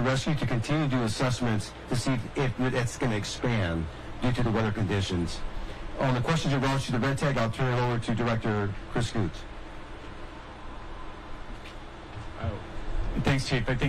Rescue to continue to do assessments to see if it's going to expand due to the weather conditions. On the questions in regards to the red tag, I'll turn it over to Director Chris Scoots. Thanks, Chief. I think